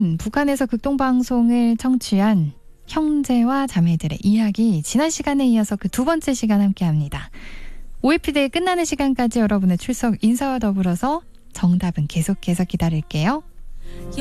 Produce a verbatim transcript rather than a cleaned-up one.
음, 북한에서 극동방송을 청취한 형제와 자매들의 이야기, 지난 시간에 이어서 그 두 번째 시간 함께합니다. 오에피데이 끝나는 시간까지 여러분의 출석 인사와 더불어서 정답은 계속해서 기다릴게요.